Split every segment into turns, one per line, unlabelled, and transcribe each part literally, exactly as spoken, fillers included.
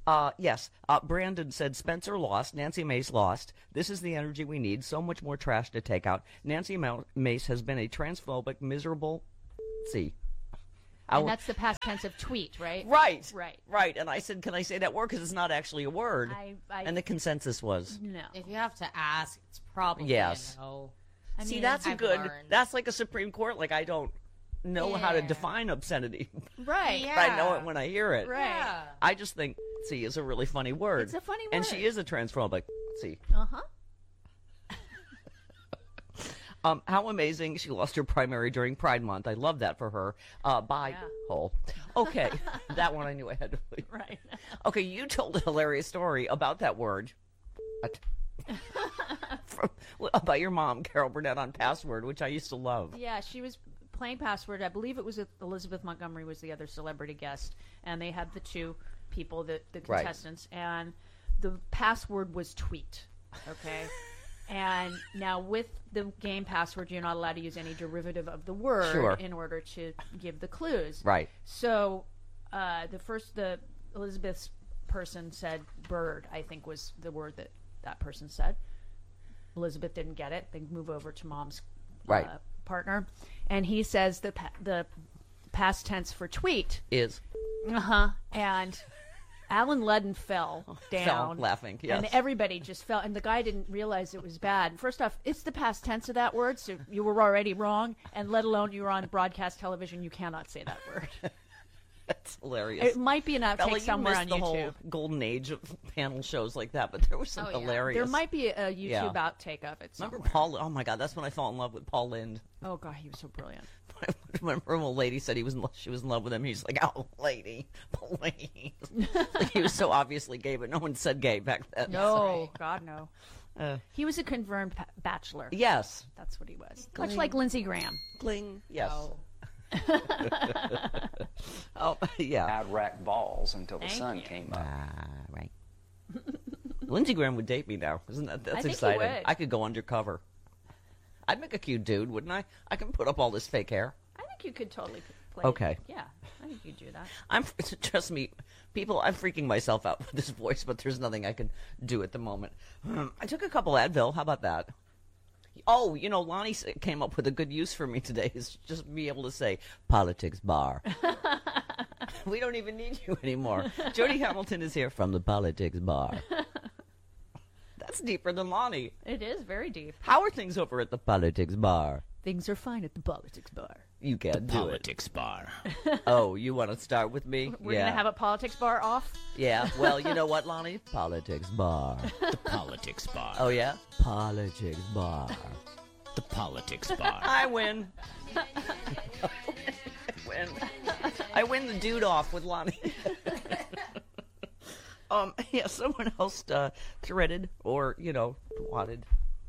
Uh, yes. Uh, Brandon said Spencer lost. Nancy Mace lost. This is the energy we need. So much more trash to take out. Nancy Ma- Mace has been a transphobic, miserable. Let's see.
And that's the past tense of tweet, right?
Right.
Right.
Right. And I said, can I say that word? Because it's not actually a word.
I, I,
and the consensus was.
No.
If you have to ask, it's probably
yes.
a no.
I
See,
mean,
that's a
I've
good.
learned.
That's like a Supreme Court. Like I don't know how to
Yeah.
define obscenity.
Right.
Yeah.
But I know it when I hear it.
Right.
Yeah.
I just think "see" is a really funny word.
It's a funny
And
word.
she is a transphobic. See.
Uh-huh.
Um, how amazing. She lost her primary during Pride Month. I love that for her. Uh, bye,
Yeah.
hole. Okay. That one I knew I had to leave.
Right.
Okay, you told a hilarious story about that word. From, about your mom, Carol Burnett, on Password, which I used to love.
Yeah, she was playing Password. I believe it was with Elizabeth Montgomery was the other celebrity guest, and they had the two people, the, the
Right.
contestants, and the password was tweet. Okay. And now with the game Password, you're not allowed to use any derivative of the word
Sure.
in order to give the clues.
Right.
So uh, the first, the Elizabeth's person said bird, I think was the word that that person said. Elizabeth didn't get it. They move over to mom's
Right.
uh, partner. And he says the pa- the past tense for tweet.
Is.
Uh-huh. And Alan Ludden fell down.
Fell laughing, yes.
And everybody just fell. And the guy didn't realize it was bad. First off, it's the past tense of that word, so you were already wrong. And let alone you were on broadcast television, you cannot say that word.
That's hilarious.
It might be an outtake
Bella, you
somewhere
missed
on
the
YouTube.
whole golden age of panel shows like that, but there was some
Oh, yeah.
hilarious.
There might be a YouTube
Yeah.
outtake of it somewhere.
Remember Paul? Oh my God, that's when I fell in love with Paul Lind.
Oh, God, he was so brilliant.
I remember when a lady said he was in love, she was in love with him. He's like, "Oh, lady, please." Like, he was so obviously gay, but no one said gay back then.
No, God, no.
Uh,
He was a confirmed pa- bachelor.
yes.
That's what he was. Much like Lindsey Graham.
Gling. Yes.
Oh.
Oh, yeah.
I'd rack balls until the
Thank
sun
you.
came up.
Ah, right. Lindsey Graham would date me now. Isn't that that's
I think he
exciting?
would.
I could go undercover. I'd make a cute dude, wouldn't I? I can put up all this fake hair.
I think you could totally p- play.
Okay.
Yeah, I think you'd do that.
I'm trust me, people. I'm freaking myself out with this voice, but there's nothing I can do at the moment. Um, I took a couple Advil. How about that? Oh, you know, Lonnie s- came up with a good use for me today. Is just be able to say politics bar. We don't even need you anymore. Jody Hamilton is here from the politics bar. That's deeper than Lonnie.
It is very deep.
How are things over at the politics bar?
Things are fine at the politics bar.
You can't do
Politics bar.
it. Oh, you want to start with me?
We're
yeah.
gonna have a politics bar off.
Yeah. Well, you know what, Lonnie? Politics bar.
The politics bar.
Oh yeah. Politics bar.
The politics bar.
I win. I win. I win the dude off with Lonnie. um. Yeah. Someone else uh, threaded or you know wanted.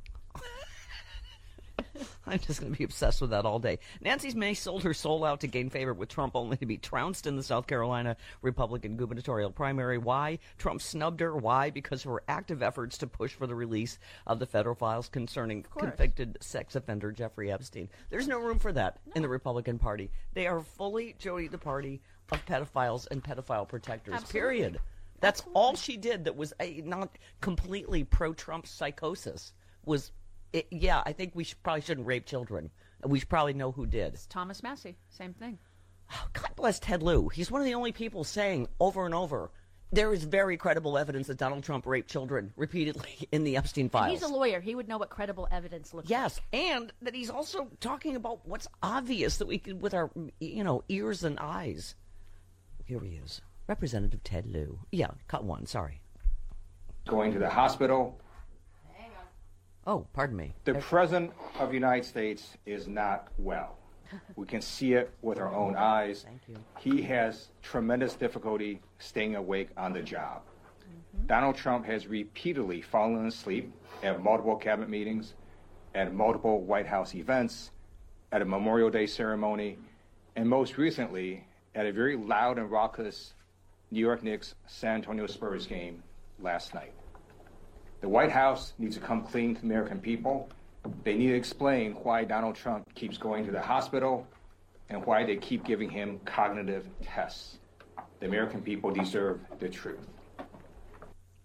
I'm just going to be obsessed with that all day. Nancy Mace sold her soul out to gain favor with Trump, only to be trounced in the South Carolina Republican gubernatorial primary. Why? Trump snubbed her. Why? Because of her active efforts to push for the release of the federal files concerning
course.
convicted sex offender Jeffrey Epstein. There's no room for that in the Republican Party. They are fully, Jody, the party of pedophiles and pedophile protectors,
Absolutely.
period. That's all she did that was a not completely pro-Trump psychosis was... It, yeah, I think we should, probably shouldn't rape children. We should probably know who did.
It's Thomas Massey, same thing.
Oh, God bless Ted Lieu. He's one of the only people saying over and over, there is very credible evidence that Donald Trump raped children repeatedly in the Epstein
And
files.
he's a lawyer. He would know what credible evidence looks like.
Yes, and that he's also talking about what's obvious that we could, with our, you know, ears and eyes. Here he is, Representative Ted Lieu. Yeah, cut one. Sorry.
Going to the hospital.
Oh, pardon me.
The President of the United States is not well. We can see it with our own eyes.
Thank you.
He has tremendous difficulty staying awake on the job. Donald Trump has repeatedly fallen asleep at multiple cabinet meetings, at multiple White House events, at a Memorial Day ceremony, and most recently at a very loud and raucous New York Knicks San Antonio Spurs game last night. The White House needs to come clean to the American people. They need to explain why Donald Trump keeps going to the hospital and why they keep giving him cognitive tests. The American people deserve the truth.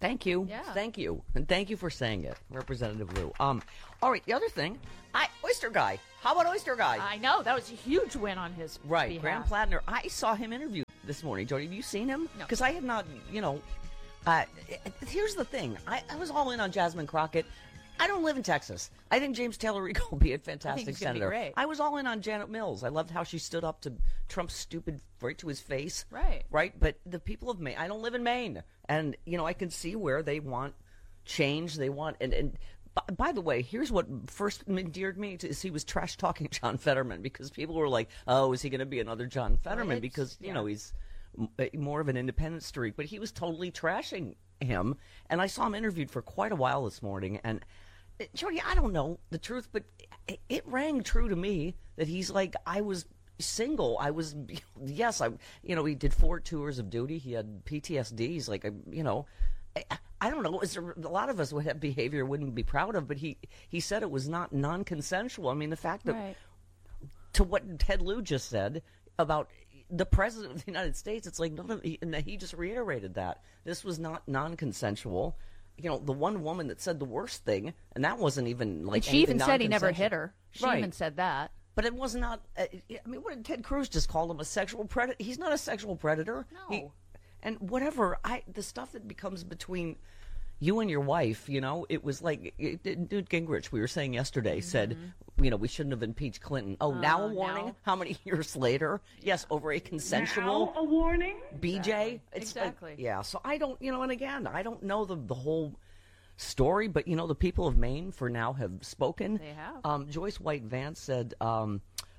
Thank you.
Yeah.
Thank you. And thank you for saying it, Representative Lou. Um, all right, the other thing, I Oyster Guy. How about Oyster Guy?
I know. That was a huge win on his
right,
behalf.
Graham Plattner. I saw him interviewed this morning. Jody, have you seen him?
No.
Because I had not, you know, uh, here's the thing. I, I was all in on Jasmine Crockett. I don't live in Texas. I think James Taylor Rico will be a fantastic
he's gonna be
senator.
great.
I was all in on Janet Mills. I loved how she stood up to Trump's stupid right to his face.
Right.
Right. But the people of Maine, I don't live in Maine. And, you know, I can see where they want change. They want, and, and by, by the way, here's what first endeared me to is he was trash talking John Fetterman because people were like, oh, is he going to be another John Fetterman?
it's-
Because, you
yeah.
know, he's m- more of an independent streak. But he was totally trashing him. And I saw him interviewed for quite a while this morning. And, Jody, I don't know the truth, but it, it rang true to me that he's like, I was single. I was, yes, I, you know, he did four tours of duty. He had P T S D. He's like, you know, I, I don't know. Is there, a lot of us would have behavior wouldn't be proud of, but he, he said it was not non-consensual. I mean, the fact that,
Right.
to what Ted Lieu just said about the president of the United States, it's like, none of, he, and he just reiterated that. This was not non-consensual. You know, the one woman that said the worst thing, and that wasn't even like
And she even
anything
said he never
non-consensual.
hit her. She
Right.
even said that.
But it was not. Uh, I mean, what did Ted Cruz just call him a sexual predator? He's not a sexual predator.
No.
He, and whatever, I the stuff that becomes between you and your wife, you know, it was like it, it, Newt Gingrich. We were saying yesterday said, you know, we shouldn't have impeached Clinton. Oh, now a warning.
now-
How many years later? Yes, over a consensual
Now a warning?
B J. It's like-
Exactly.
yeah. So I don't, you know, and again, I don't know the the whole story, but you know, the people of Maine for now have spoken.
They have.
Um, Joyce White Vance said, um,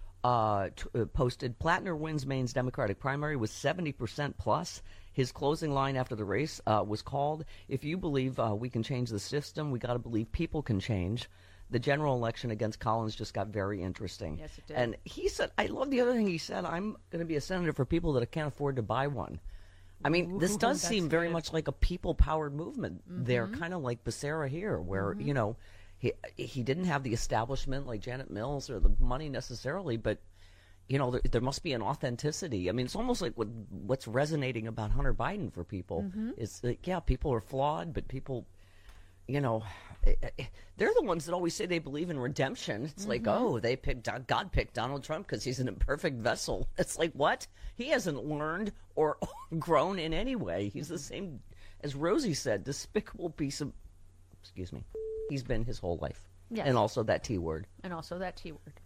uh, t- uh, posted, Plattner wins Maine's Democratic primary with seventy percent plus. His closing line after the race uh, was called, if you believe uh, we can change the system, we got to believe people can change. The general election against Collins just got very interesting.
Yes, it did.
And he said, I love the other thing he said, I'm going to be a senator for people that can't afford to buy one. I mean, this
Ooh,
does
that's
seem very
good.
much like a people-powered movement there,
Mm-hmm.
kind of like Becerra here, where, you know, he he didn't have the establishment like Janet Mills or the money necessarily, but, you know, there, there must be an authenticity. I mean, it's almost like what, what's resonating about Hunter Biden for people
Mm-hmm.
is, like, yeah, people are flawed, but people, you know, eh, eh, they're the ones that always say they believe in redemption. It's like,
Mm-hmm.
oh, they picked God picked Donald Trump because he's an imperfect vessel. It's like, what? He hasn't learned or grown in any way. He's the same, as Rosie said, despicable piece of, excuse me, he's been his whole life.
Yes.
And also that T word,
And also that T word.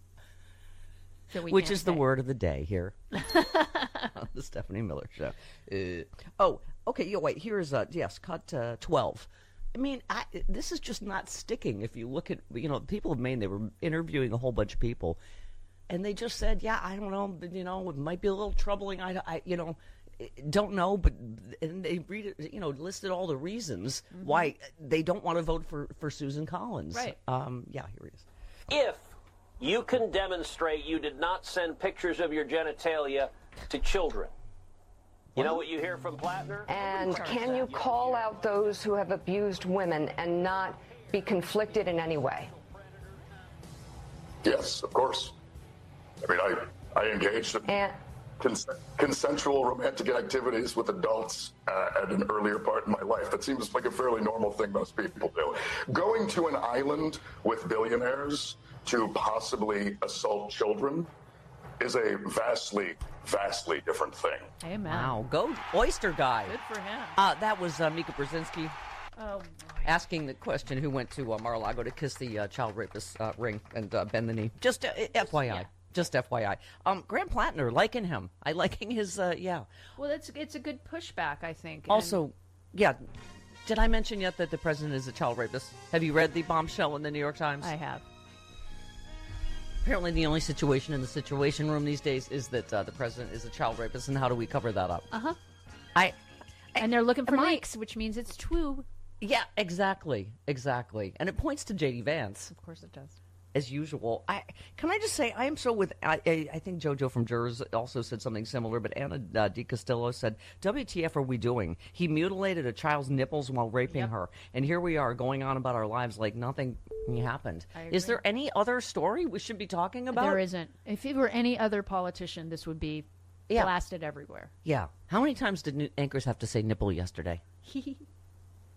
That we
which
can't
is the
say.
word of the day here on the Stephanie Miller Show. Uh, oh, okay. Yeah, wait. Here's uh, yes, cut uh, twelve. I mean, I, this is just not sticking. If you look at, you know, people of Maine, they were interviewing a whole bunch of people, and they just said, "Yeah, I don't know, but, you know, it might be a little troubling. I, I you know, don't know." But and they read it, you know, listed all the reasons why they don't want to vote for for Susan Collins.
Right.
Um. Yeah. Here it is.
If you can demonstrate you did not send pictures of your genitalia to children. You know what you hear from Plattner?
And can you call out those who have abused women and not be conflicted in any way?
Yes, of course. I mean, I, I engaged in
And
cons- consensual romantic activities with adults uh, at an earlier part in my life. That seems like a fairly normal thing most people do. Going to an island with billionaires to possibly assault children is a vastly, vastly different thing.
Amen.
Wow. Go Oyster Guy.
Good for him.
Uh, that was uh, Mika Brzezinski
Oh, boy.
asking the question who went to uh, Mar-a-Lago to kiss the uh, child rapist uh, ring and uh, bend the knee. Just uh, F Y I.
yeah.
Just F Y I. Um, Graham Plattner, liking him. I liking his, uh, yeah.
Well, it's it's a good pushback, I think. and-
Also, yeah, did I mention yet that the president is a child rapist? Have you read the bombshell in the New York Times?
I have.
Apparently the only situation in the Situation Room these days is that uh, the president is a child rapist, and how do we cover that up?
Uh huh.
I,
And they're looking for
Am I-
leaks, which means it's true.
yeah, exactly, exactly. And it points to J D Vance.
Of course, it does.
As usual. I can I just say I am so with I I, I think JoJo from Jurors also said something similar, but Anna uh, DiCastillo said, "W T F are we doing? He mutilated a child's nipples while raping
Yep.
her, and here we are going on about our lives like nothing happened."
I
Is
agree.
there any other story we should be talking about?
There isn't. If it were any other politician, this would be
Yeah.
blasted everywhere.
Yeah. How many times did new anchors have to say nipple yesterday?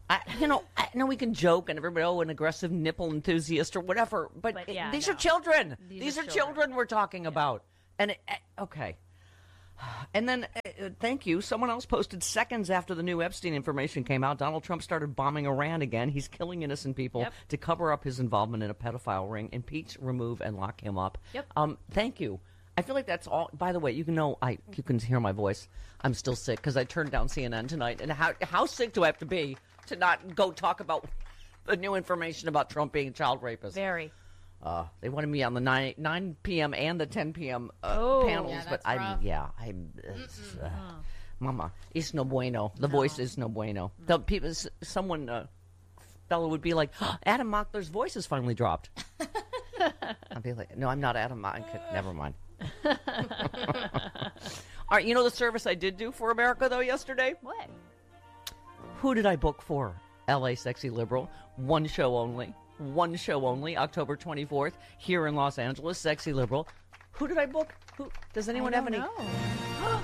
I, you know, I know we can joke and everybody, oh, an aggressive nipple enthusiast or whatever, but,
But yeah,
these
no.
are children.
These
These,
are
are, children.
children.
we're talking about. And, it, uh, okay. And then, uh, thank you, someone else posted seconds after the new Epstein information came out, Donald Trump started bombing Iran again. He's killing innocent people
Yep.
to cover up his involvement in a pedophile ring. Impeach, remove, and lock him up.
Yep.
Um, thank you. I feel like that's all. By the way, you can know I you can hear my voice. I'm still sick because I turned down C N N tonight. And how how sick do I have to be to not go talk about the new information about Trump being a child rapist?
Very.
Uh, they wanted me on the nine nine p.m. and the ten p.m. Uh,
Oh.
panels,
Yeah,
but
that's
I'm
rough.
yeah I'm. Uh, uh, Mama, it's no bueno. The voice is no bueno. The people, s- someone, uh, fellow would be like, oh, Adam Mockler's voice has finally dropped. I'd be like, no, I'm not Adam Mockler. Never mind. All right, you know the service I did do for America, though, yesterday?
What?
Who did I book for? L A Sexy Liberal. One show only. One show only, October twenty-fourth, here in Los Angeles, Sexy Liberal. Who did I book? Who? Does anyone
I
have
don't
any?
know.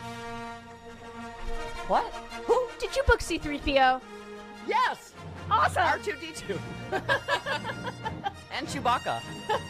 What?
Who did you book C three P O?
Yes!
Awesome.
R two D two. And Chewbacca.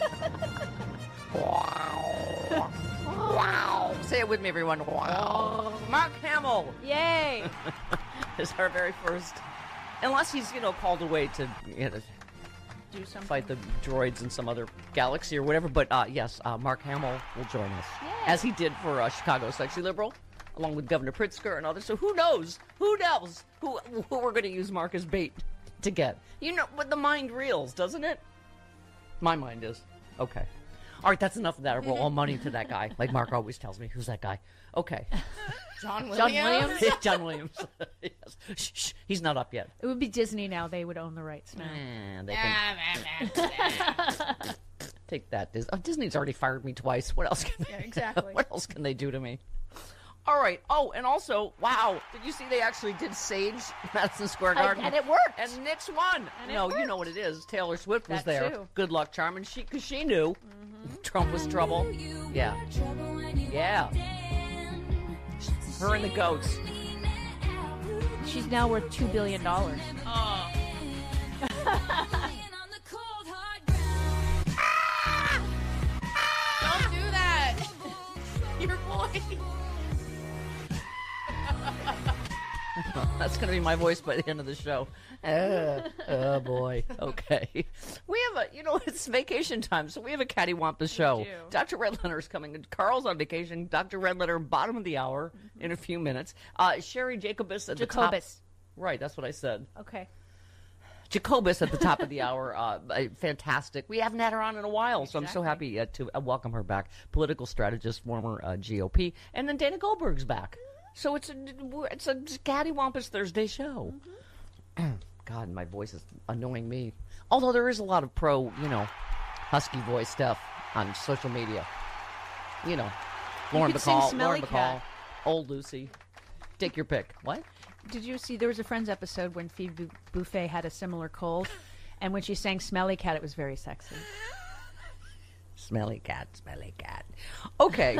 Wow. Wow. Say it with me, everyone. Wow. Mark Hamill
Yay.
is our very first. Unless he's, you know, called away to you know,
Do something.
fight the droids in some other galaxy or whatever. But uh, yes, uh, Mark Hamill will join us.
Yay.
As he did for uh, Chicago Sexy Liberal, along with Governor Pritzker and others. So who knows? Who knows who, who we're going to use Mark as bait to get? You know, but the mind reels, doesn't it? My mind is. Okay. All right, that's enough of that. I roll all money to that guy. Like Mark always tells me. Who's that guy? Okay.
John Williams.
John Williams?
John Williams. Yes. Shh, shh, he's not up yet.
It would be Disney now. They would own the rights now.
And they can
Ah,
take that. Dis- oh, Disney's already fired me twice. What else can they,
Yeah, exactly.
what else can they do to me? All right. Oh, and also, wow, did you see they actually did Sage Madison Square
And-
Garden?
and it worked.
And Knicks won.
And it
no, you
worked.
know what it is. Taylor Swift was
That
there.
too.
Good luck, Charmin. She, because she knew Trump was trouble. Yeah. Yeah. Her and the goats.
She's now worth two billion dollars.
oh. Don't do that. Your voice.
That's going to be my voice by the end of the show. Uh, oh, boy. Okay. We have a, you know, it's vacation time, so we have a cattywampus show.
do.
Doctor Redletter's coming. Carl's on vacation. Doctor Redletter, bottom of the hour in a few minutes. Uh, Sherry Jacobus at the top.
Jacobus.
Right, that's what I said.
Okay.
Jacobus at the top of the hour. Uh, uh, fantastic. We haven't had her on in a while, so I'm so happy uh, to uh, welcome her back. Political strategist, former uh, G O P. And then Dana Goldberg's back. So it's a, it's a cattywampus Thursday show. God, my voice is annoying me. Although there is a lot of pro, you know, husky voice stuff on social media. You know, Lauren
could sing
Bacall,
Smelly
Lauren Bacall,
Cat.
Old Lucy. Take your pick. What?
Did you see there was a Friends episode when Phoebe Buffet had a similar cold, and when she sang "Smelly Cat," it was very sexy.
Smelly cat, smelly cat. Okay.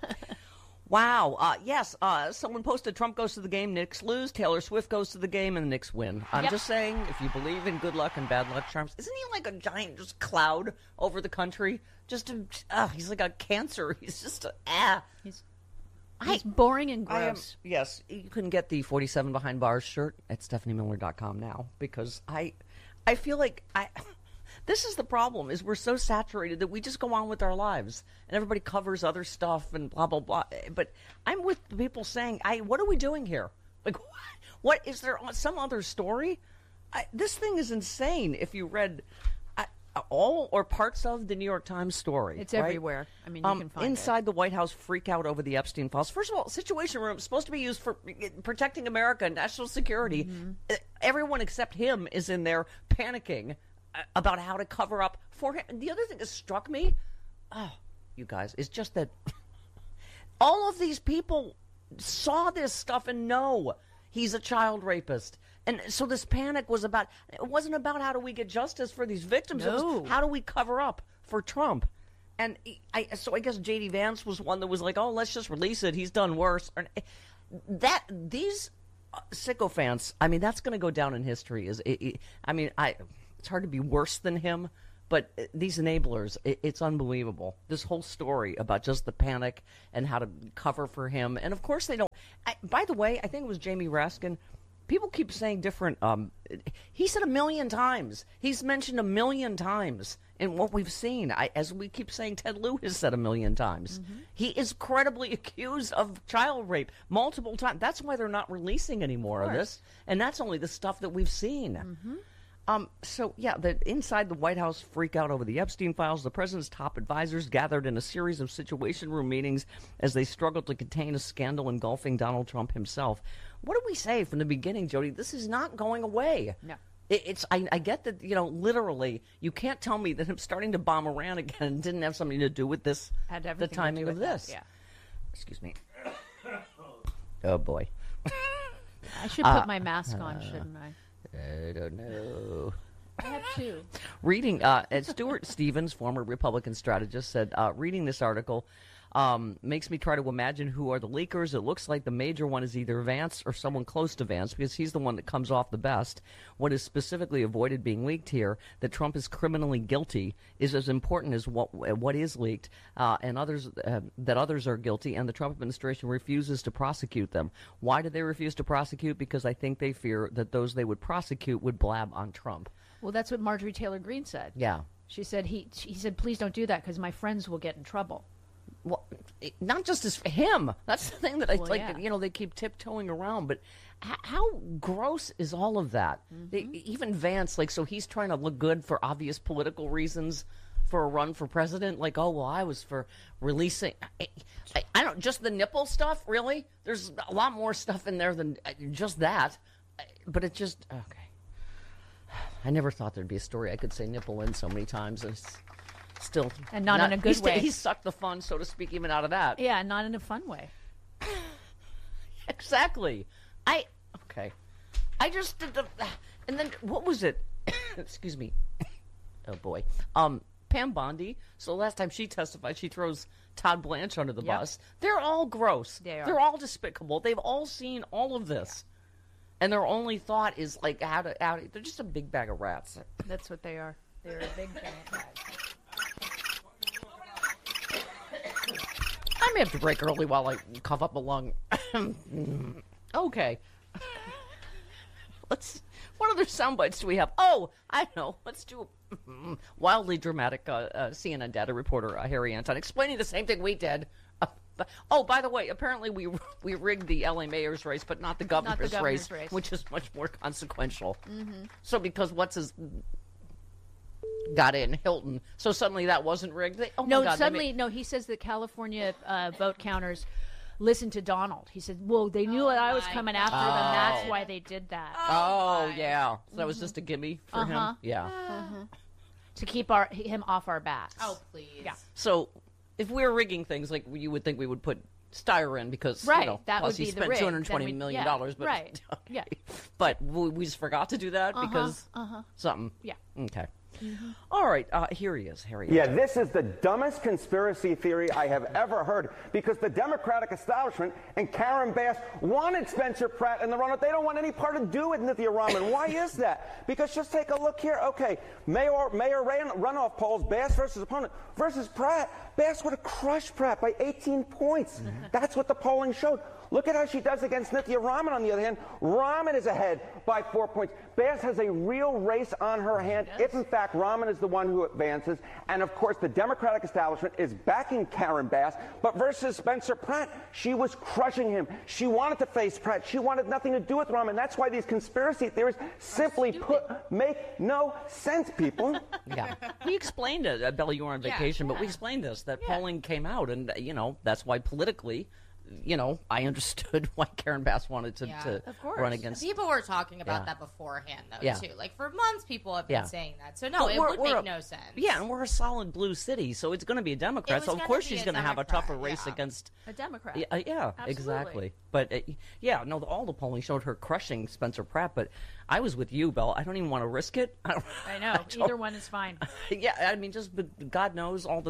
Wow. Uh, yes, uh, someone posted Trump goes to the game, Knicks lose. Taylor Swift goes to the game, and the Knicks win. I'm
Yep.
just saying, if you believe in good luck and bad luck charms, isn't he like a giant just cloud over the country? Just a, uh, he's like a cancer. He's just a, ah.
He's He's boring and
I am,
gross.
yes, you can get the forty-seven Behind Bars shirt at stephanie miller dot com now, because I, I feel like I... This is the problem, is we're so saturated that we just go on with our lives and everybody covers other stuff and blah, blah, blah. But I'm with the people saying, I, what are we doing here? Like, what, is there some other story? I, this thing is insane if you read I, all or parts of the New York Times story.
It's
right?
everywhere. I mean, you
um,
can find
inside the White House freak out over the Epstein files. First of all, Situation Room is supposed to be used for protecting America and national security.
Mm-hmm.
Everyone except him is in there panicking about how to cover up for him. The other thing that struck me, oh, you guys, is just that all of these people saw this stuff and know he's a child rapist. And so this panic was about, it wasn't about how do we get justice for these victims. It
No.
was how do we cover up for Trump. And I, so I guess J D Vance was one that was like, oh, let's just release it. He's done worse. That, these uh, sycophants. I mean, that's going to go down in history. Is it, it, I mean, I it's hard to be worse than him, but uh, these enablers, it, it's unbelievable. This whole story about just the panic and how to cover for him, and of course they don't. I, by the way, I think it was Jamie Raskin. People keep saying different. Um, he said a million times. He's mentioned a million times in what we've seen. I, as we keep saying, Ted Lieu has said a million times. Mm-hmm. He is credibly accused of child rape multiple times. That's why they're not releasing any more of, of this. And that's only the stuff that we've seen. Mm-hmm. Um, so, yeah, the, inside the White House freak out over the Epstein files. The president's top advisors gathered in a series of Situation Room meetings as they struggled to contain a scandal engulfing Donald Trump himself. What did we say from the beginning, Jody? This is not going away.
No.
It, it's I, I get that, you know, literally, you can't tell me that him starting to bomb Iran again didn't have something to do with this,
Had
the timing of this.
That, yeah.
Excuse me. Oh, boy.
I should put uh, my mask on, uh, shouldn't I?
I don't know.
I have two.
Reading, uh, and Stuart Stevens, former Republican strategist, said, uh, reading this article um, makes me try to imagine who are the leakers. It looks like the major one is either Vance or someone close to Vance because he's the one that comes off the best. What is specifically avoided being leaked here, that Trump is criminally guilty, is as important as what what is leaked, uh, and others uh, that others are guilty, and the Trump administration refuses to prosecute them. Why do they refuse to prosecute? Because I think they fear that those they would prosecute would blab on Trump.
Well, that's what Marjorie Taylor Greene said.
Yeah.
She said, he, he said, please don't do that because my friends will get in trouble.
Well, it, not just as him. That's the thing that I
well,
like.
Yeah.
You know, they keep tiptoeing around. But h- how gross is all of that?
Mm-hmm.
They, even Vance, like, so he's trying to look good for obvious political reasons for a run for president. Like, oh well, I was for releasing. I, I, I don't just the nipple stuff. Really, there's a lot more stuff in there than just that. But it just okay. I never thought there'd be a story I could say nipple in so many times. And it's, Still,
and not, not in a good
he's,
way.
He sucked the fun, so to speak, even out of that.
Yeah, not in a fun way.
Exactly. I okay. I just did the, and then what was it? Excuse me. Oh boy. Um, Pam Bondi. So last time she testified, she throws Todd Blanche under the
yep.
bus. They're all gross.
They are.
They're all despicable. They've all seen all of this, and their only thought is like how to how to, they're just a big bag of rats.
That's what they are. They're a big bag of rats.
I may have to break early while I cough up a lung. Okay. Let's. What other sound bites do we have? Oh, I know. Let's do a wildly dramatic uh, uh, C N N data reporter, uh, Harry Anton, explaining the same thing we did. Uh, but, oh, by the way, apparently we we rigged the L A mayor's race, but not the governor's,
not the governor's
race,
race,
which is much more consequential.
Mm-hmm.
So because what's his got in Hilton, so suddenly that wasn't rigged. They, oh
no,
my God,
suddenly
made...
no. He says the California uh, vote counters listened to Donald. He said, "Well, they knew
oh
that I was coming after
God.
them. That's why they did that."
Oh,
oh
yeah, so that was just a gimme for
uh-huh.
him. Yeah,
uh-huh. To keep our him off our backs.
Oh, please.
Yeah.
So if we were rigging things, like you would think we would put Steyer in because
right,
you know,
that
plus
would
he
be the
spent
rig.
two hundred twenty
Then
million
yeah,
dollars. But
right,
okay.
yeah.
But we, we just forgot to do that
uh-huh.
because
uh-huh.
something.
Yeah.
Okay. Mm-hmm. All right, uh, here he is, Harry.
Yeah, this is the dumbest conspiracy theory I have ever heard because the Democratic establishment and Karen Bass wanted Spencer Pratt in the runoff. They don't want any part to do with Nithya Raman. Why is that? Because just take a look here. Okay, Mayor Mayor Ray runoff polls, Bass versus opponent versus Pratt. Bass would have crushed Pratt by eighteen points. That's what the polling showed. Look at how she does against Nithya Raman, on the other hand. Raman is ahead by four points. Bass has a real race on her hand if, in fact, Raman is the one who advances. And, of course, the Democratic establishment is backing Karen Bass. But versus Spencer Pratt, she was crushing him. She wanted to face Pratt. She wanted nothing to do with Raman. That's why these conspiracy theories simply put make no sense, people.
Yeah. We explained it. Uh, Bella, you were on vacation,
yeah.
but we explained this, that
yeah.
polling came out. And, uh, you know, that's why politically... You know, I understood why Karen Bass wanted to,
Yeah,
to
course.
run against.
People were talking about
Yeah.
that beforehand, though,
Yeah.
too. Like, for months, people have been
Yeah.
saying that. So, no,
But
it
we're-
would
we're
make
a-
no sense.
Yeah, and we're a solid blue city, so it's going to be a Democrat.
was
So, of
gonna
course,
be
she's
a
going to have a
Democrat,
tougher race
yeah.
against.
A Democrat.
Yeah, uh, yeah
Absolutely.
exactly. But, uh, yeah, no, the, all the polling showed her crushing Spencer Pratt, but I was with you, Belle. I don't even want to risk it. I, don't,
I know.
I don't-
Either one is fine.
Yeah, I mean, just but God knows all the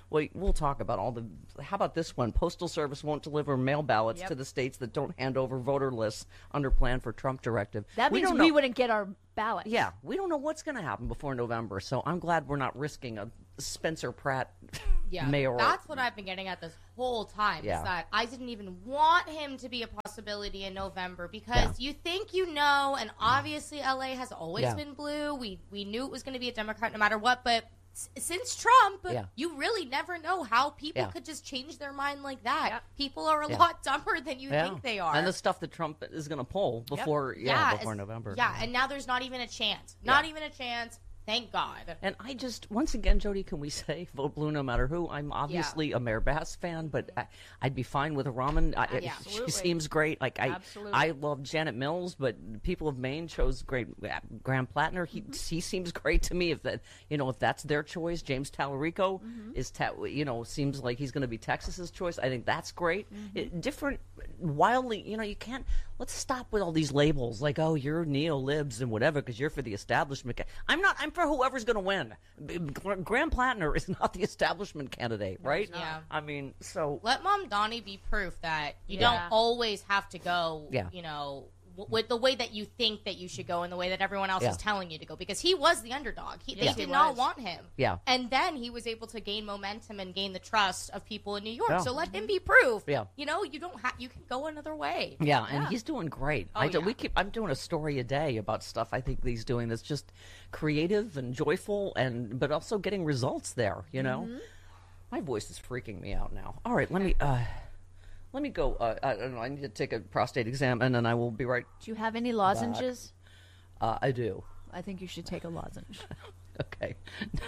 Well, we'll talk about all the. How about this one? Postal Service won't deliver mail ballots
Yep.
to the states that don't hand over voter lists under plan for Trump directive.
That
we
means
don't
we
know-
wouldn't get our ballots.
Yeah, we don't know what's going to happen before November, so I'm glad we're not risking a Spencer Pratt
Yeah,
mayoral.
that's what I've been getting at this whole time.
Yeah.
Is that I didn't even want him to be a possibility in November because
Yeah.
you think you know, and obviously L A has always
Yeah.
been blue. We we knew it was going to be a Democrat no matter what, but s- since Trump,
Yeah.
you really never know how people
Yeah.
could just change their mind like that.
Yep.
People are a
Yeah.
lot dumber than you
Yeah.
think they are.
And the stuff that Trump is going to pull before, yeah, before
it's-
November.
Yeah, and now there's not even a chance. Not
Yeah.
even a chance. Thank God.
And I just, once again, Jody, can we say vote blue no matter who? I'm obviously a Mayor Bass fan, but I, I'd be fine with a Raman. I,
Yeah.
she
Absolutely.
seems great. Like I,
Absolutely.
I love Janet Mills, but people of Maine chose great uh, Graham Plattner. He he seems great to me. If that, you know, if that's their choice, James Tallarico is, ta- you know, seems like he's going to be Texas's choice. I think that's great. It, different, wildly, you know, you can't. Let's stop with all these labels like, oh, you're neo-libs and whatever because you're for the establishment. I'm not. I'm for whoever's going to win. B- B- Graham Plattner is not the establishment candidate, right?
Yeah.
I mean, so
Let Mom Donnie be proof that you
Yeah.
don't always have to go,
Yeah.
you know, w- with the way that you think that you should go and the way that everyone else
Yeah.
is telling you to go. Because he was the underdog. He,
Yes,
they
he
did not
was.
want him.
Yeah.
And then he was able to gain momentum and gain the trust of people in New York.
Yeah.
So let him be proof.
Yeah.
You know, you don't have, you can go another way.
yeah, and he's doing great. I do,
yeah.
we keep. I'm doing a story a day about stuff I think he's doing that's just creative and joyful, and but also getting results there. You know, my voice is freaking me out now. All right, let me. Uh, Let me go. Uh, I don't know. I need to take a prostate exam, and then I will be right.
Do you have any lozenges?
Uh, I do.
I think you should take a lozenge.
Okay.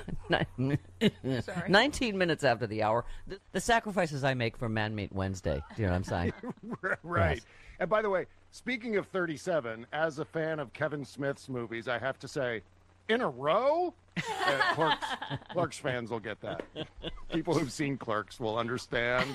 Nine-
Sorry.
nineteen minutes after the hour. The, the sacrifices I make for Man Meat Wednesday. Do you know what I'm saying?
Right.
Yes.
And by the way, speaking of thirty-seven, as a fan of Kevin Smith's movies, I have to say, in a row? Uh, Clerks, Clerks fans will get that. People who've seen Clerks will understand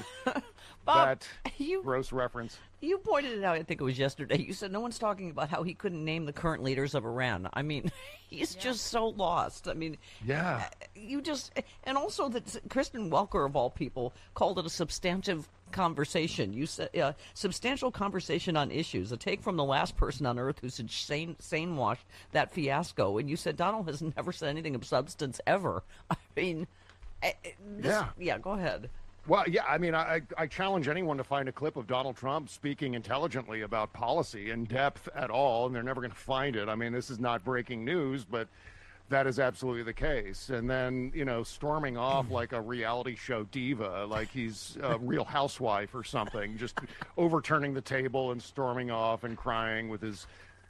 Bob,
that
you-
gross reference.
You pointed it out, I think it was yesterday. You said no one's talking about how he couldn't name the current leaders of Iran. I mean, he's just so lost. I mean,
Yeah.
you just, and also that Kristen Welker, of all people, called it a substantive conversation. You said uh, substantial conversation on issues, a take from the last person on earth who said sane, sane washed that fiasco. And you said Donald has never said anything of substance ever. I mean, I- I- this,
Yeah.
yeah, go ahead.
Well, yeah, I mean, I, I challenge anyone to find a clip of Donald Trump speaking intelligently about policy in depth at all, and they're never going to find it. I mean, this is not breaking news, but that is absolutely the case. And then, you know, storming off like a reality show diva, like he's a real housewife or something, just overturning the table and storming off and crying with his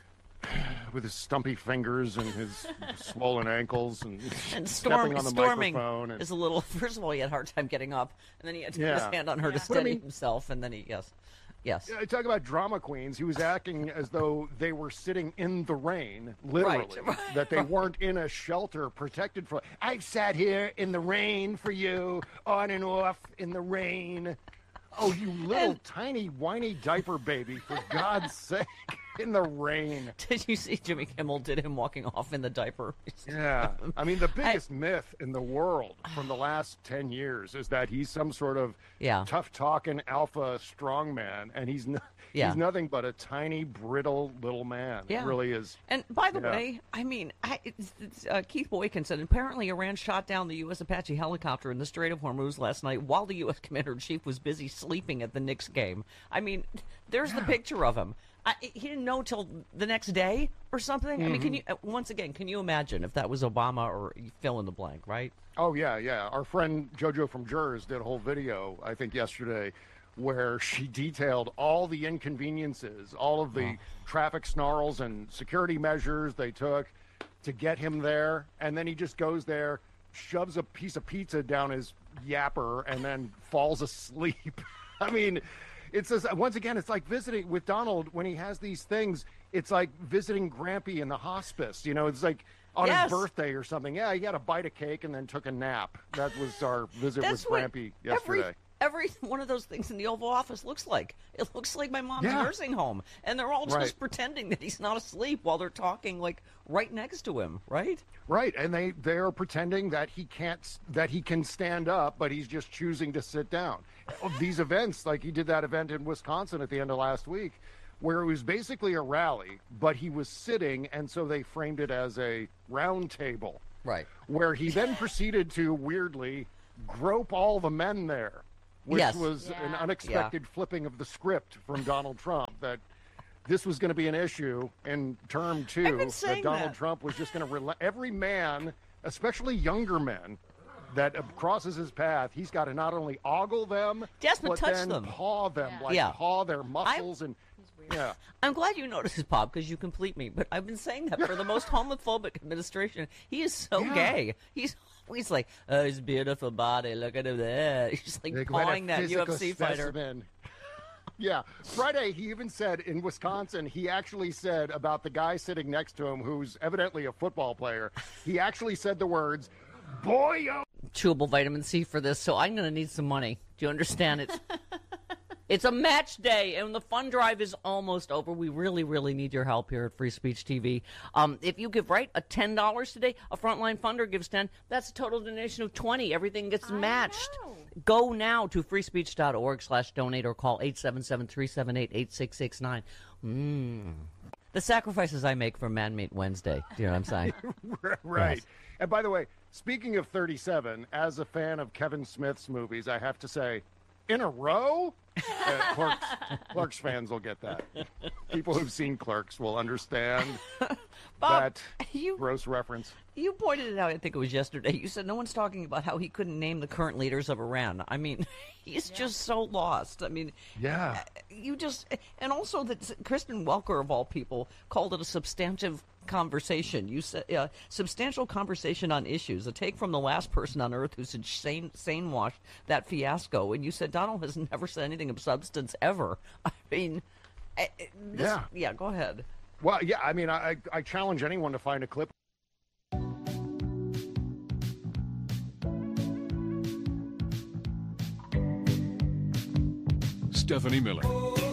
with his stumpy fingers and his swollen ankles and,
And
stepping
storm,
on the
storming
microphone. And,
is a little. First of all, he had a hard time getting up, and then he had to put
Yeah.
his hand on her to
But I
steady
mean-
himself, and then he yes, yes.
Yeah, talk about drama queens. He was acting as though they were sitting in the rain, literally.
Right.
That they weren't in a shelter protected from. I've sat here in the rain for you, on and off in the rain. Oh, you little tiny whiny diaper baby! For God's sake, in the rain.
Did you see Jimmy Kimmel did him walking off in the diaper?
Yeah, I mean the biggest myth in the world from the last ten years is that he's some sort of
Yeah.
tough talking alpha strongman, and he's no,
Yeah.
he's nothing but a tiny brittle little man.
Yeah.
It really is.
And by the
Yeah.
way, I mean, I, it's, it's, uh, Keith Boykin said apparently Iran shot down the U S Apache helicopter in the Strait of Hormuz last night while the U S Commander in Chief was busy sleeping at the Knicks game. I mean, there's the picture of him. I, he didn't know till the next day or something. I mean, can you uh, once again? Can you imagine if that was Obama or you fill in the blank, right?
Oh yeah, yeah. Our friend JoJo from Jurors did a whole video, I think yesterday, where she detailed all the inconveniences, all of the traffic snarls and security measures they took to get him there, and then he just goes there, shoves a piece of pizza down his yapper, and then falls asleep. I mean, it's just, once again, it's like visiting with Donald when he has these things. It's like visiting Grampy in the hospice. You know, it's like on
Yes.
his birthday or something. Yeah, he had a bite of cake and then took a nap. That was our visit
That's
with
what
Grampy
every
yesterday.
every one of those things in the Oval Office looks like. It looks like my mom's
Yeah.
nursing home. And they're all just
Right.
pretending that he's not asleep while they're talking, like, right next to him, right?
Right, and they they are pretending that he can't that he can stand up, but he's just choosing to sit down. These events, like he did that event in Wisconsin at the end of last week, where it was basically a rally, but he was sitting, and so they framed it as a round table.
Right.
Where he then proceeded to weirdly grope all the men there, which
Yes.
was
Yeah.
an unexpected flipping of the script from Donald Trump that this was going to be an issue in term two,
I've been
that
saying
Donald
that.
Trump was just going to rela- every man, especially younger men, that uh, crosses his path, he's got to not only ogle them,
Desmond,
but
touch
then
them.
paw them,
Yeah.
like
Yeah.
paw their muscles and yeah.
I'm glad you noticed this, Bob, because you complete me. But I've been saying that for the most homophobic administration. He is so
Yeah.
gay. He's always like, oh, his beautiful body. Look at him there. He's like
Like, what a
pawing that U
physical
F C fighter.
specimen. Yeah. Friday, he even said in Wisconsin, he actually said about the guy sitting next to him, who's evidently a football player, he actually said the words, boy, oh.
Chewable vitamin C for this, so I'm going to need some money. Do you understand? It's it's a match day, and the fund drive is almost over. We really, really need your help here at Free Speech T V. Um, if you give right a ten dollars today, a frontline funder gives ten. That's a total donation of twenty. Everything gets matched.
know.
Go now to freespeech.org slash donate or call eight seven seven, three seven eight, eight six six nine. Mm. The sacrifices I make for Man Meat Wednesday. Do you know what I'm saying?
Right.
Yes.
And by the way, speaking of thirty-seven, as a fan of Kevin Smith's movies, I have to say, in a row? Uh, Clerks, Clerks fans will get that. People who've seen Clerks will understand
Bob,
that
you-
gross reference.
You pointed it out, I think it was yesterday. You said no one's talking about how he couldn't name the current leaders of Iran. I mean, he's just so lost. I mean,
Yeah.
you just, and also that Kristen Welker, of all people, called it a substantive conversation. You said uh, substantial conversation on issues, a take from the last person on earth who's sane, sane washed that fiasco. And you said Donald has never said anything of substance ever. I mean, I- I- this,
Yeah.
yeah, go ahead.
Well, yeah, I mean, I, I challenge anyone to find a clip.
Stephanie Miller.